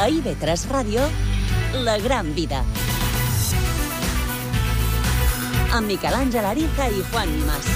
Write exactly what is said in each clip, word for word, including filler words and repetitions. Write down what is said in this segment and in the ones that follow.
A I V tres Ràdio, La Gran Vida. Amb Miquel Àngel Ariza i Juan Mimás.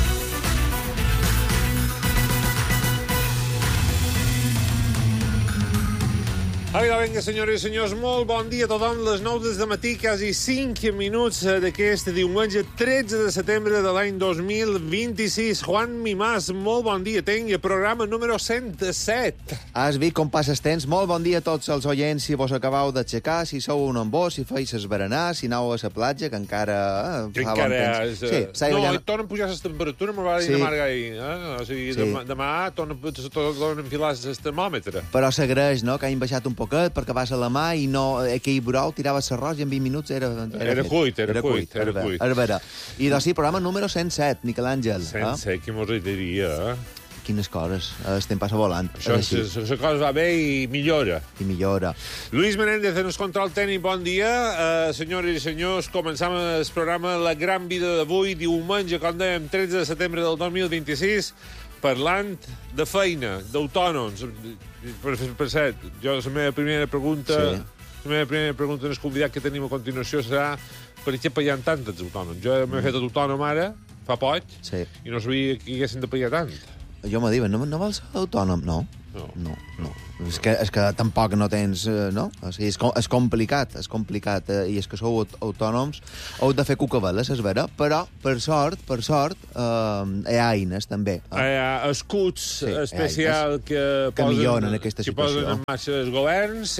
Vinga, vinga, senyores i senyors, molt bon dia a tothom. Les nou del matí, quasi cinc minuts d'aquest diumenge tretze de setembre de l'any dos mil vint-i-sis. Juan Mimás, molt bon dia. Tinc el programa número cent set. Has vist com passes temps? Molt bon dia a tots els oients. Si vos acabeu d'aixecar, si sou un embó, si feis esberenar, si aneu a la platja, que encara... Eh, que encara és... Sí, no, ja... tornen a pujar les temperatures, me va dir sí. Marga ahir. Eh? O sigui, sí. demà, demà tornen a enfilar el termòmetre. Però s'agraeix, no?, que hagin baixat un poquet, perquè vas a la mà i no... Aquell brou tiraves l'arròs i en vint minuts era... Era, era cuit, era, era cuit, cuit, era cuit. Era vera. I doncs sí, programa número cent set, Miquel Àngel. cent set, eh? Qui mos diria, eh? Quines coses. El temps passa volant. Això, la cosa va bé i millora. I millora. Luis Menéndez en el control tècnic, bon dia. Uh, senyores i senyors, començam el programa La Gran Vida d'avui, diumenge, com dèiem, tretze de setembre del dos mil vint-i-sis, parlant de feina, d'autònoms. Per, per cert, jo la meva primera pregunta... Sí. La meva primera pregunta en el convidat que tenim a continuació serà per què pagant tant els autònoms. Jo m'he fet autònom ara, fa poc, sí. I no sabia que hi haguessin de pagar tant. Jo me diuen, no, no vols ser autònom? No. No. No, no. És que, és que tampoc no tens, no? O sigui, és, és complicat, és complicat. Eh? I és que sou autònoms, heu de fer cucaveles, és vera, però, per sort, per sort, eh, hi ha eines, també. Eh? Hi ha escuts sí, especials que, que posen, milloren aquesta situació. Que posen en marxa els governs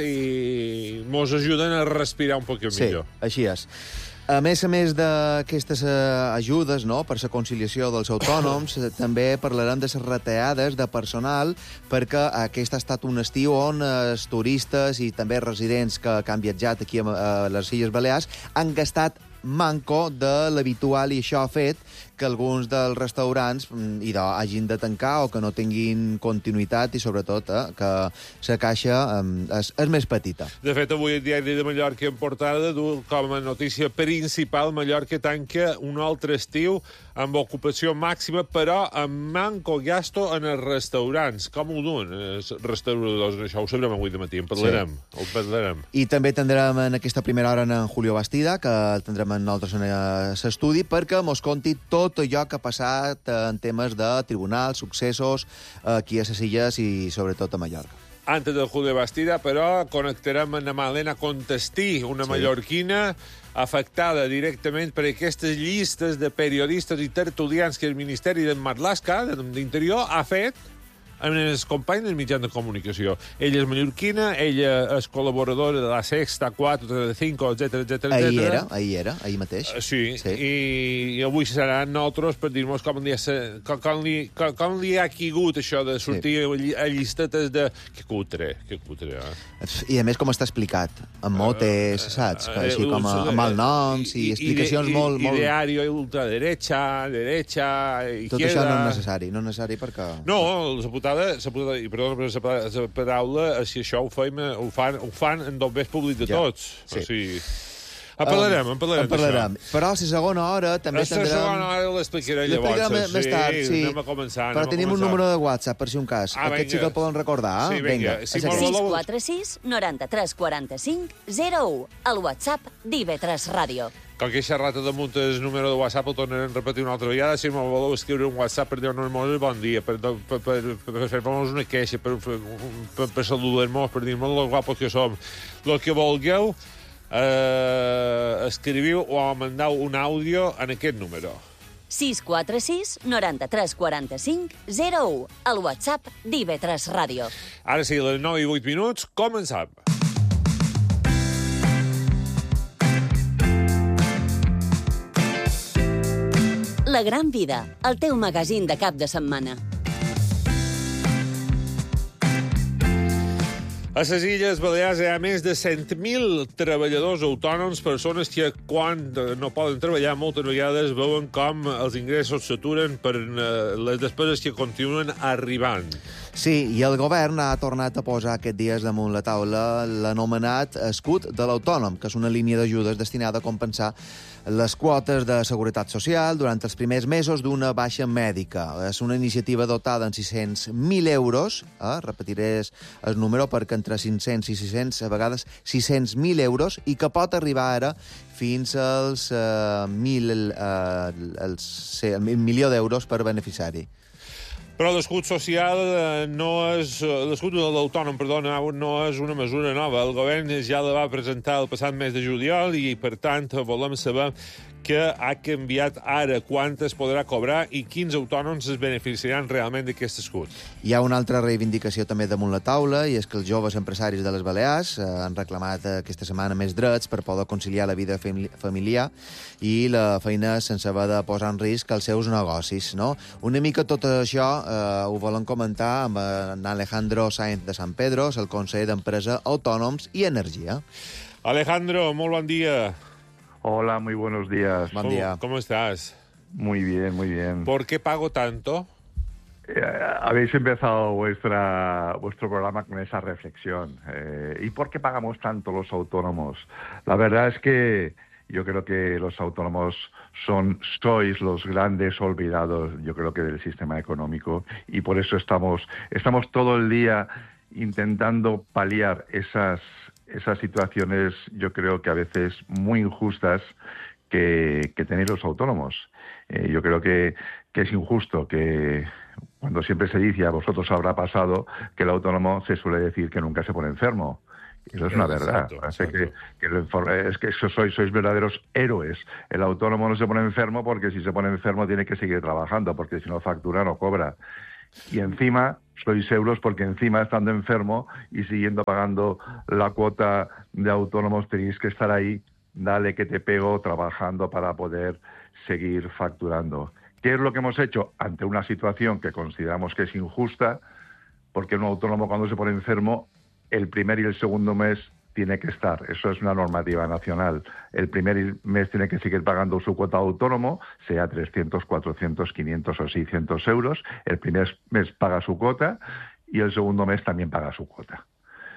i mos ajuden a respirar un poc millor. Sí, així és. A més a més d'aquestes eh, ajudes, no?, per la conciliació dels autònoms, eh, també parlarem de les retallades de personal, perquè aquest ha estat un estiu on eh, els turistes i també residents que, que han viatjat aquí a, a les Illes Balears han gastat manco de l'habitual, i això ha fet que alguns dels restaurants idò, hagin de tancar o que no tinguin continuïtat i, sobretot, eh, que la caixa eh, és, és més petita. De fet, avui el diari de Mallorca en portada du com a notícia principal Mallorca tanca un altre estiu amb ocupació màxima, però amb manco gasto en els restaurants. Com ho duen els restauradors? Això ho sabrem avui de matí, en parlarem. Sí. Ho parlarem. I també tindrem en aquesta primera hora en Julio Bastida, que el tindrem en nosaltres en l'estudi, perquè mos conti tot allò que ha passat en temes de tribunals, successos, aquí a les Illes i sobretot a Mallorca. Antes del Julio Bastida, però, connectarem amb Malena Contestí, una sí. mallorquina afectada directament per aquestes llistes de periodistes i tertulians que el Ministeri de Marlaska, d'Interior, ha fet amb els companys dels mitjans de comunicació. Ella és mallorquina, ella és col·laboradora de la Sexta, quatre, trenta-cinc, etcètera, etcètera. Ahir era, ahir era, ahir mateix. Uh, sí, sí. I, i avui seran nosaltres per dir-nos com, com, com, li, com, com li ha quigut això de sortir sí. a llistetes de... Que cutre, que cutre, eh? I a més com està explicat, amb motes, uh, saps? Uh, Així com a, amb malnoms i, i explicacions i, i, molt... molt... Ideari, ultraderecha, derecha, izquierda... Tot això no és necessari, no és necessari perquè... No, la putada, la putada, i perdona per la paraula, si això ho, feim, ho, fan, ho fan en el més públic de ja. tots. Sí. O sigui... En parlarem, en parlarem, en parlarem. Però a la segona hora també a tindrem... A la segona hora l'explicaré llavors. L'explicarem més tard, sí. Anem a començar. Però tenim un número de WhatsApp, per si un cas. Ah, Aquest sí que el poden recordar. Sí, vinga. Sí, sis quatre sis, noranta-tres, quaranta-cinc, zero u. El WhatsApp d'I V tres Ràdio. Com que aquesta rata damunt el número de WhatsApp el tornarem a repetir una altra vegada. Si me voleu escriure un WhatsApp per dir-nos molt bon dia, per, per, per, per, per fer-nos una queixa, per, per, per, per saludar-nos, per dir-nos lo guapos que som. El que vulgueu, eh, escriviu o mandeu un àudio en aquest número. sis quatre sis, noranta-tres, quaranta-cinc, zero u. El WhatsApp d'I V tres Ràdio. Ara sí, a les nou i vuit minuts, començam. La Gran Vida, el teu magazín de cap de setmana. A les Illes Balears hi ha més de cent mil treballadors autònoms, persones que quan no poden treballar moltes vegades veuen com els ingressos s'aturen per les despeses que continuen arribant. Sí, i el govern ha tornat a posar aquests dies damunt la taula l'anomenat escut de l'autònom, que és una línia d'ajudes destinada a compensar les quotes de seguretat social durant els primers mesos d'una baixa mèdica. És una iniciativa dotada en sis-cents mil euros, eh? repetiré el número perquè entre cinc-cents i sis-cents, a vegades sis-cents mil euros, i que pot arribar ara fins als eh, mil, eh, els, sí, el milió d'euros per beneficiari. Però l'escut social eh, no és... L'escut de l'autònom, perdona, no és una mesura nova. El govern ja la va presentar el passat mes de juliol i, per tant, volem saber què ha canviat ara, quantes podrà cobrar i quins autònoms es beneficiaran realment d'aquest escut. Hi ha una altra reivindicació també damunt la taula, i és que els joves empresaris de les Balears eh, han reclamat aquesta setmana més drets per poder conciliar la vida familiar i la feina sense haver de posar en risc els seus negocis, no? Una mica tot això eh, ho volen comentar amb en Alejandro Sáenz de San Pedro, el conseller d'Empresa, Autònoms i Energia. Alejandro, molt bon dia. Hola, muy buenos días. Buen día. ¿Cómo estás? Muy bien, muy bien. ¿Por qué pago tanto? Eh, habéis empezado vuestra, vuestro programa con esa reflexión. Eh, ¿Y por qué pagamos tanto los autónomos? La verdad es que yo creo que los autónomos son, sois los grandes olvidados, yo creo que del sistema económico, y por eso estamos, estamos todo el día intentando paliar esas esas situaciones, yo creo que a veces muy injustas que, que tenéis los autónomos. Eh, yo creo que, que es injusto que cuando siempre se dice, a vosotros habrá pasado, que el autónomo se suele decir que nunca se pone enfermo. Eso es una verdad. Exacto, Parece exacto. que, que, es que sois, sois verdaderos héroes. El autónomo no se pone enfermo porque si se pone enfermo tiene que seguir trabajando, porque si no factura no cobra. Y encima sois euros porque encima, estando enfermo y siguiendo pagando la cuota de autónomos, tenéis que estar ahí, dale que te pego, trabajando para poder seguir facturando. ¿Qué es lo que hemos hecho ante una situación que consideramos que es injusta? Porque un autónomo, cuando se pone enfermo, el primer y el segundo mes tiene que estar. Eso es una normativa nacional. El primer mes tiene que seguir pagando su cuota autónomo, sea trescientos, cuatrocientos, quinientos o seiscientos euros. El primer mes paga su cuota y el segundo mes también paga su cuota.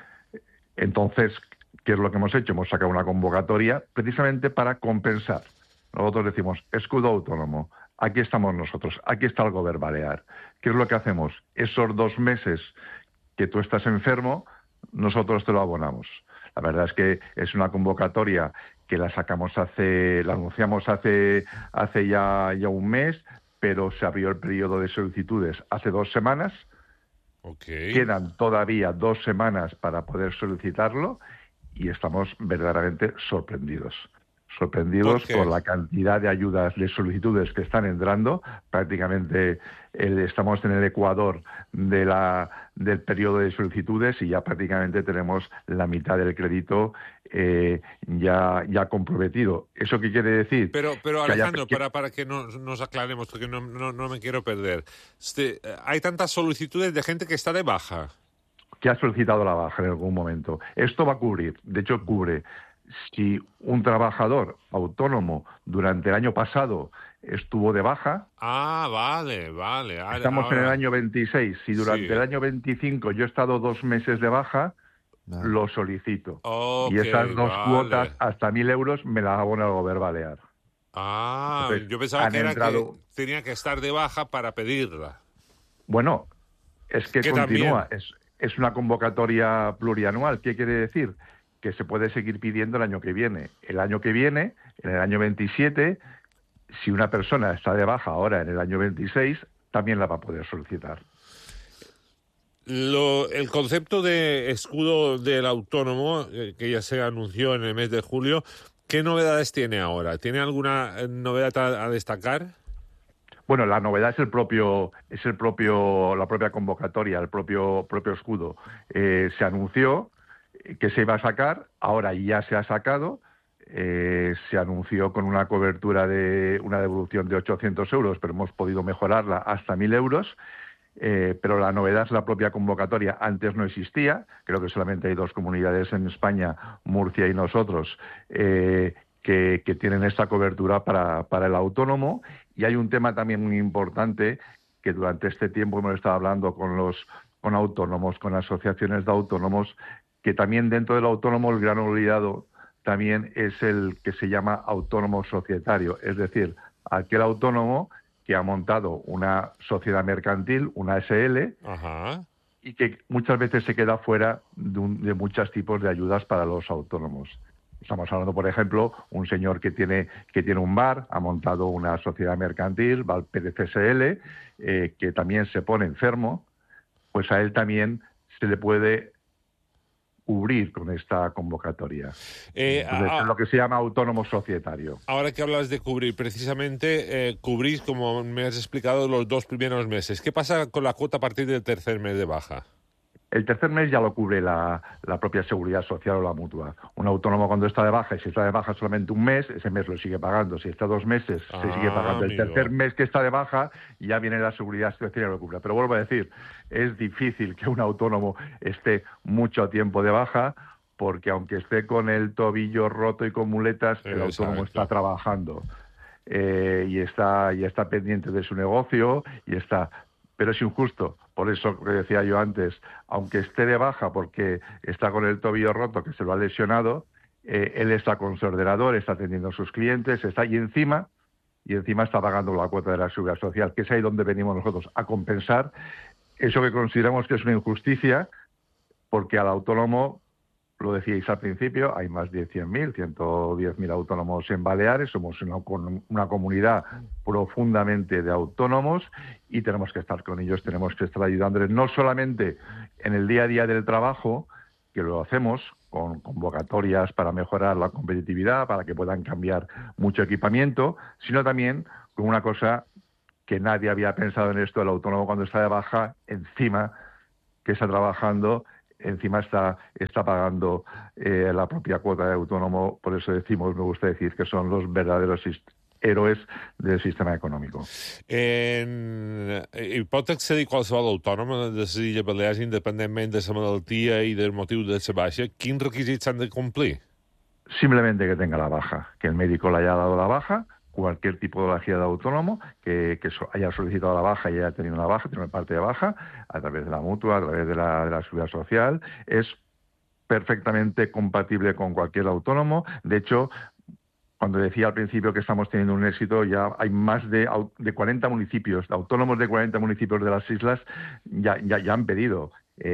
Entonces, ¿qué es lo que hemos hecho? Hemos sacado una convocatoria precisamente para compensar. Nosotros decimos, escudo autónomo, aquí estamos nosotros, aquí está el Govern Balear. ¿Qué es lo que hacemos? Esos dos meses que tú estás enfermo, nosotros te lo abonamos. La verdad es que es una convocatoria que la sacamos hace, la anunciamos hace, hace ya, ya un mes, pero se abrió el periodo de solicitudes hace dos semanas. Okay. Quedan todavía dos semanas para poder solicitarlo y estamos verdaderamente sorprendidos. Sorprendidos ¿Por qué? por la cantidad de ayudas, de solicitudes que están entrando. Prácticamente el, estamos en el Ecuador de la, del periodo de solicitudes y ya prácticamente tenemos la mitad del crédito eh, ya, ya comprometido. ¿Eso qué quiere decir? Pero, pero que Alejandro, haya... para, para que nos, nos aclaremos, porque no, no, no me quiero perder. Este, hay tantas solicitudes de gente que está de baja. Que ha solicitado la baja en algún momento. Esto va a cubrir, de hecho cubre. Si un trabajador autónomo durante el año pasado estuvo de baja... Ah, vale, vale. Ahora, estamos ahora... en el año veintiséis. Si durante Sí. el año veinticinco yo he estado dos meses de baja, No. lo solicito. Ok, y esas dos vale. cuotas, hasta mil euros, me las abona el Govern Balear. Ah, Entonces, yo pensaba han que era entrado- que tenía que estar de baja para pedirla. Bueno, es que, Que continúa. también. Es, es una convocatoria plurianual. ¿Qué quiere decir? Que se puede seguir pidiendo el año que viene. El año que viene, en el año veintisiete, si una persona está de baja ahora en el año veintiséis, también la va a poder solicitar. Lo, el concepto de escudo del autónomo, eh, que ya se anunció en el mes de julio, ¿qué novedades tiene ahora? ¿Tiene alguna eh, novedad a, a destacar? Bueno, la novedad es el propio, es el propio, la propia convocatoria, el propio, propio escudo. Eh, se anunció que se iba a sacar, ahora ya se ha sacado. Eh, se anunció con una cobertura de una devolución de ochocientos euros, pero hemos podido mejorarla hasta mil euros. Eh, pero la novedad es la propia convocatoria. Antes no existía, creo que solamente hay dos comunidades en España, Murcia y nosotros, eh, que, que tienen esta cobertura para, para el autónomo. Y hay un tema también muy importante que durante este tiempo hemos estado hablando con los, con autónomos, con asociaciones de autónomos, que también dentro del autónomo el gran olvidado también es el que se llama autónomo societario, es decir, aquel autónomo que ha montado una sociedad mercantil, una S L, Ajá. y que muchas veces se queda fuera de, un, de muchos tipos de ayudas para los autónomos. Estamos hablando, por ejemplo, un señor que tiene que tiene un bar, ha montado una sociedad mercantil, va al P D C S L, eh, que también se pone enfermo, pues a él también se le puede cubrir con esta convocatoria. Eh, Entonces, a- es lo que se llama autónomo societario. Ahora que hablas de cubrir, precisamente eh, cubrís, como me has explicado, los dos primeros meses. ¿Qué pasa con la cuota a partir del tercer mes de baja? El tercer mes ya lo cubre la, la propia seguridad social o la mutua. Un autónomo cuando está de baja, y si está de baja solamente un mes, ese mes lo sigue pagando. Si está dos meses, Ah, se sigue pagando. El amigo. tercer mes que está de baja, ya viene la seguridad social y lo cubre. Pero vuelvo a decir, es difícil que un autónomo esté mucho tiempo de baja, porque aunque esté con el tobillo roto y con muletas, el Exacto. autónomo está trabajando. Eh, y está y está pendiente de su negocio y está, pero es injusto. Por eso que decía yo antes, aunque esté de baja porque está con el tobillo roto, que se lo ha lesionado, eh, él está con su ordenador, está atendiendo a sus clientes, está y encima y encima está pagando la cuota de la seguridad social, que es ahí donde venimos nosotros a compensar eso que consideramos que es una injusticia, porque al autónomo, lo decíais al principio, hay más de cien mil, ciento diez mil autónomos en Baleares, somos una, una comunidad profundamente de autónomos y tenemos que estar con ellos, tenemos que estar ayudándoles, no solamente en el día a día del trabajo, que lo hacemos con convocatorias para mejorar la competitividad, para que puedan cambiar mucho equipamiento, sino también con una cosa que nadie había pensado en esto, el autónomo cuando está de baja, encima que está trabajando, encima está, está pagando eh, la propia cuota de autónomo, por eso decimos, me gusta decir, que son los verdaderos héroes del sistema econòmic. En... Hi pot accedir qualsevol autònom de les Illes Balears, independentment de la malaltia i del motiu de la baixa? Quins requisits s'han de complir? Simplemente que tenga la baja, que el médico le haya dado la baja, cualquier tipología de autónomo que, que haya solicitado la baja y haya tenido una baja, tiene una parte de baja, a través de la mutua, a través de la, de la seguridad social, es perfectamente compatible con cualquier autónomo. De hecho, cuando decía al principio que estamos teniendo un éxito, ya hay más de, de cuarenta municipios, de autónomos de cuarenta municipios de las islas ya, ya, ya han pedido.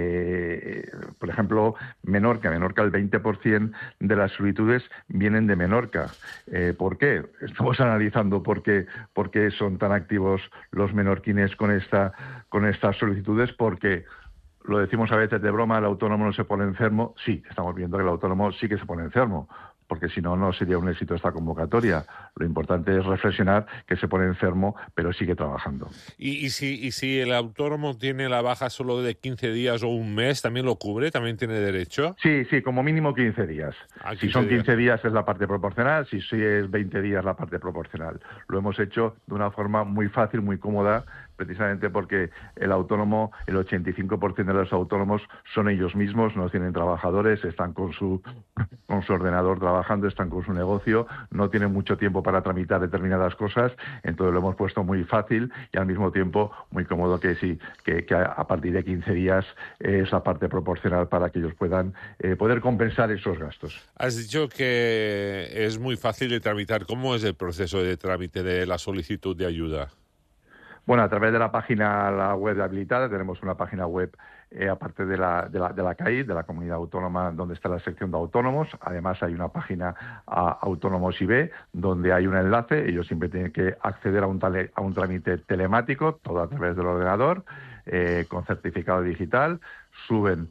Eh, por ejemplo, Menorca. Menorca, el veinte por ciento de las solicitudes vienen de Menorca. Eh, ¿Por qué? Estamos analizando por qué, por qué son tan activos los menorquines con, esta, con estas solicitudes, porque lo decimos a veces de broma, el autónomo no se pone enfermo. Sí, estamos viendo que el autónomo sí que se pone enfermo, porque si no, no sería un éxito esta convocatoria. Lo importante es reflexionar que se pone enfermo, pero sigue trabajando. ¿Y, y, si, y si el autónomo tiene la baja solo de quince días o un mes, también lo cubre? ¿También tiene derecho? Sí, sí, como mínimo quince días. Ah, si quince son días. quince días es la parte proporcional, si sí es veinte días la parte proporcional. Lo hemos hecho de una forma muy fácil, muy cómoda, precisamente porque el autónomo, el ochenta y cinco por ciento de los autónomos son ellos mismos, no tienen trabajadores, están con su, con su ordenador trabajando, están con su negocio, no tienen mucho tiempo para tramitar determinadas cosas, entonces lo hemos puesto muy fácil y al mismo tiempo muy cómodo, que sí, que, que a partir de quince días es la parte proporcional para que ellos puedan eh, poder compensar esos gastos. Has dicho que es muy fácil de tramitar. ¿Cómo es el proceso de trámite de la solicitud de ayuda? Bueno, a través de la página, la web habilitada, tenemos una página web, eh, aparte de la, de, la, de la C A I, de la Comunidad Autónoma, donde está la sección de autónomos. Además, hay una página a Autónomos I B, donde hay un enlace. Ellos siempre tienen que acceder a un, tale, a un trámite telemático, todo a través del ordenador, eh, con certificado digital. Suben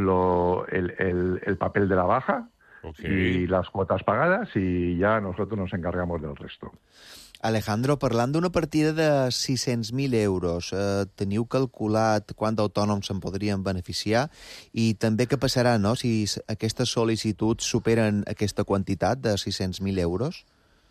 lo, el, el, el papel de la baja, okay, y las cuotas pagadas, y ya nosotros nos encargamos del resto. Alejandro, parlant d'una partida de sis-cents mil euros, eh, teniu calculat quant d'autònoms se'n podrien beneficiar i també què passarà, no?, si aquestes sol·licituds superen aquesta quantitat de sis-cents mil euros?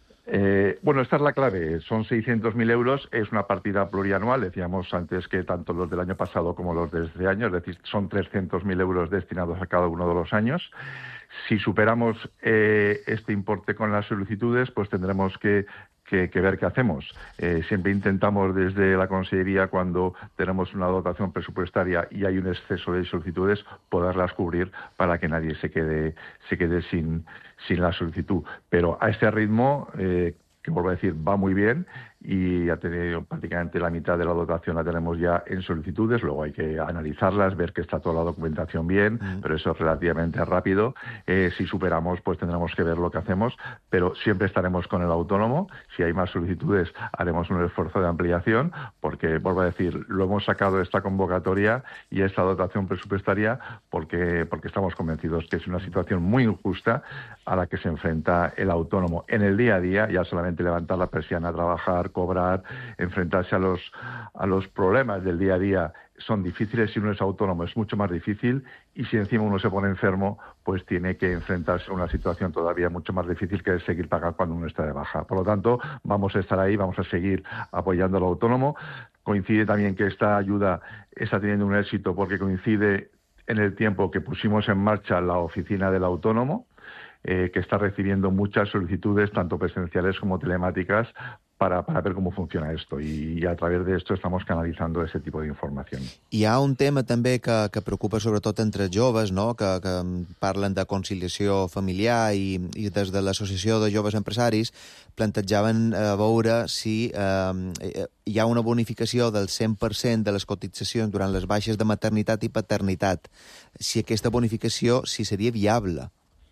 Eh, bueno, esta es la clave. Son seiscientos mil euros, es una partida plurianual. Decíamos antes que tanto los del año pasado como los de este año, es decir, son trescientos mil euros destinados a cada uno de los años. Si superamos eh, este importe con las solicitudes, pues tendremos que, que, que ver qué hacemos. Eh, siempre intentamos desde la Consellería, cuando tenemos una dotación presupuestaria y hay un exceso de solicitudes, poderlas cubrir para que nadie se quede, se quede sin, sin la solicitud. Pero a este ritmo, eh, que vuelvo a decir, va muy bien, y ya tenido prácticamente la mitad de la dotación la tenemos ya en solicitudes. Luego hay que analizarlas, ver que está toda la documentación bien, mm. pero eso es relativamente rápido. Eh, si superamos, pues tendremos que ver lo que hacemos, pero siempre estaremos con el autónomo. Si hay más solicitudes, haremos un esfuerzo de ampliación, porque, vuelvo a decir, lo hemos sacado esta convocatoria y esta dotación presupuestaria porque, porque estamos convencidos que es una situación muy injusta a la que se enfrenta el autónomo en el día a día. Ya solamente levantar la persiana, trabajar, cobrar, enfrentarse a los, a los problemas del día a día son difíciles. Si uno es autónomo es mucho más difícil, y si encima uno se pone enfermo, pues tiene que enfrentarse a una situación todavía mucho más difícil, que es seguir pagando cuando uno está de baja. Por lo tanto, vamos a estar ahí, vamos a seguir apoyando al autónomo. Coincide también que esta ayuda está teniendo un éxito porque coincide en el tiempo que pusimos en marcha la oficina del autónomo, eh, que está recibiendo muchas solicitudes, tanto presenciales como telemáticas, Para, para ver com funciona esto, i, i a través de esto estamos canalitzando ese tipo de informació. Hi ha un tema també que, que preocupa sobretot entre joves, no? que, que parlen de conciliació familiar, i, i des de l'Associació de Joves Empresaris plantejaven a veure si eh, hi ha una bonificació del cent per cent de les cotitzacions durant les baixes de maternitat i paternitat. Si aquesta bonificació si seria viable.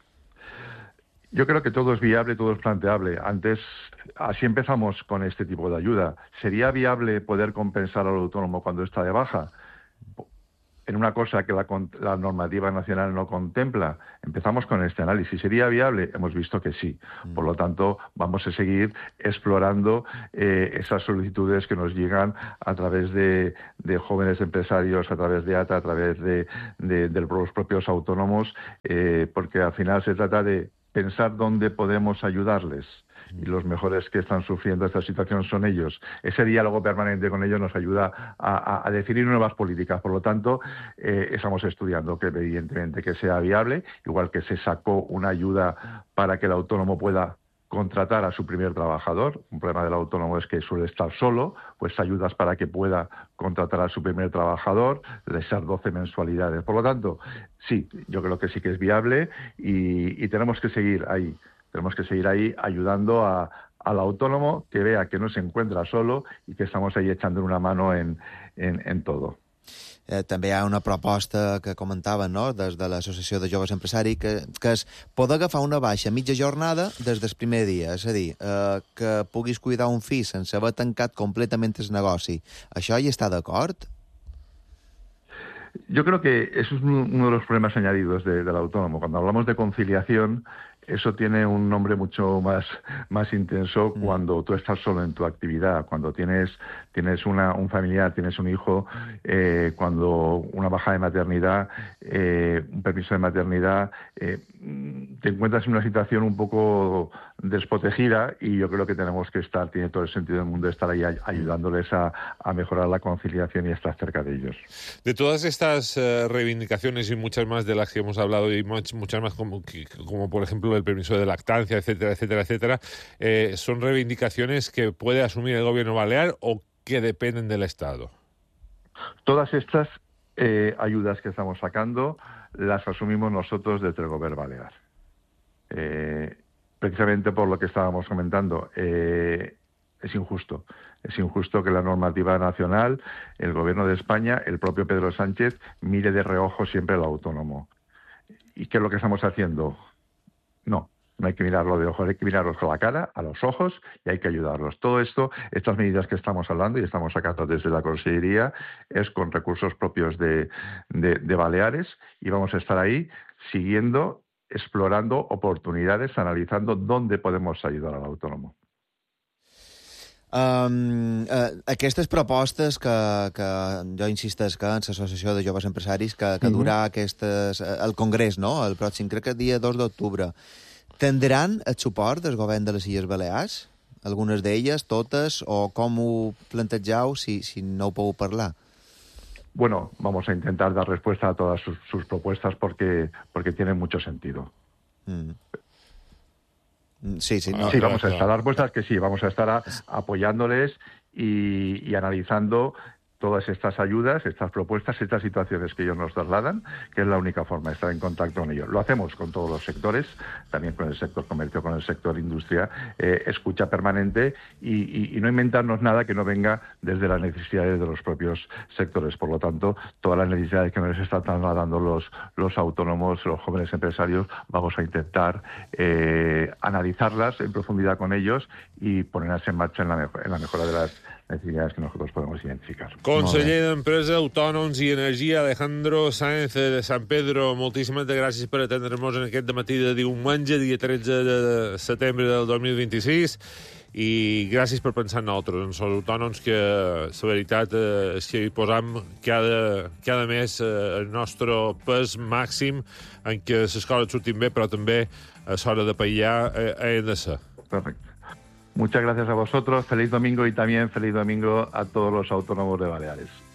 Yo creo que todo es viable, todo es planteable. Antes, así empezamos con este tipo de ayuda. ¿Sería viable poder compensar al autónomo cuando está de baja? En una cosa que la, la normativa nacional no contempla. Empezamos con este análisis. ¿Sería viable? Hemos visto que sí. Por lo tanto, vamos a seguir explorando eh, esas solicitudes que nos llegan a través de, de jóvenes empresarios, a través de A T A, a través de, de, de los propios autónomos, eh, porque al final se trata de pensar dónde podemos ayudarles, y los mejores que están sufriendo esta situación son ellos. Ese diálogo permanente con ellos nos ayuda a, a, a definir nuevas políticas. Por lo tanto, eh, estamos estudiando que evidentemente que sea viable, igual que se sacó una ayuda para que el autónomo pueda contratar a su primer trabajador. Un problema del autónomo es que suele estar solo, pues ayudas para que pueda contratar a su primer trabajador, esas doce mensualidades. Por lo tanto, sí, yo creo que sí que es viable, y, y tenemos que seguir ahí. Tenemos que seguir ahí ayudando a, al autónomo, que vea que no se encuentra solo y que estamos ahí echando una mano en, en, en todo. Eh, també hi ha una proposta que comentaven, no?, des de l'Associació de Joves Empresaris, que, que és poder agafar una baixa mitja jornada des del primer dia, és a dir, eh, que puguis cuidar un fill sense haver tancat completament el negoci. Això hi està d'acord? Yo creo que eso es uno de los problemas añadidos de, del autónomo. Cuando hablamos de conciliación, eso tiene un nombre mucho más, más intenso mm. cuando tú estás solo en tu actividad, cuando tienes, tienes una, un familiar, tienes un hijo, eh, cuando una baja de maternidad, eh, un permiso de maternidad, eh, te encuentras en una situación un poco desprotegida, y yo creo que tenemos que estar, tiene todo el sentido del mundo, estar ahí ayudándoles a, a mejorar la conciliación y estar cerca de ellos. De todas estas uh, reivindicaciones, y muchas más de las que hemos hablado, y much, muchas más como, como por ejemplo el permiso de lactancia, etcétera, etcétera, etcétera, eh, ¿son reivindicaciones que puede asumir el gobierno balear o que dependen del Estado? Todas estas eh, ayudas que estamos sacando las asumimos nosotros desde el gobierno balear. Eh, precisamente por lo que estábamos comentando, eh, es injusto. Es injusto que la normativa nacional, el gobierno de España, el propio Pedro Sánchez, mire de reojo siempre al autónomo. ¿Y qué es lo que estamos haciendo? No, no hay que mirarlo de ojos, hay que mirarlos con la cara, a los ojos, y hay que ayudarlos. Todo esto, estas medidas que estamos hablando y estamos sacando desde la Consellería, es con recursos propios de, de, de Baleares, y vamos a estar ahí siguiendo, explorando oportunidades, analizando dónde podemos ayudar al autónomo. Um, uh, aquestes propostes que, que jo insisteix que en l'Associació de Joves Empresaris que, que durà aquestes, el Congrés, no?, el pròxim, crec que el dia dos d'octubre, tindran el suport del govern de les Illes Balears? Algunes d'elles, totes, o com ho plantegeu si, si no ho puedo parlar? Bueno, vamos a intentar dar respuesta a todas sus, sus propuestas porque, porque tienen mucho sentido. Mm. Sí, sí. No, sí, vamos a estar, dar vuestras que sí, vamos a estar a, apoyándoles y, y analizando todas estas ayudas, estas propuestas, estas situaciones que ellos nos trasladan, que es la única forma de estar en contacto con ellos. Lo hacemos con todos los sectores, también con el sector comercio, con el sector industria, eh, escucha permanente y, y, y no inventarnos nada que no venga desde las necesidades de los propios sectores. Por lo tanto, todas las necesidades que nos están trasladando los, los autónomos, los jóvenes empresarios, vamos a intentar eh, analizarlas en profundidad con ellos y ponerlas en marcha en la, mejor, en la mejora de las necesidades que nosotros podemos identificar. Conseller d'Empresa, Autònoms i Energia, Alejandro Sáenz de San Pedro, moltíssimes gràcies per atendre'ns en aquest matí de diumenge, dia tretze de setembre del dos mil vint-i-sis, i gràcies per pensar en nosaltres, en els autònoms, que la veritat eh, si hi posam cada, cada mes eh, el nostre pes màxim en què les coses surtin bé, però també a l'hora de pagar eh, hem de ser. Perfecte. Muchas gracias a vosotros, feliz domingo y también feliz domingo a todos los autónomos de Baleares.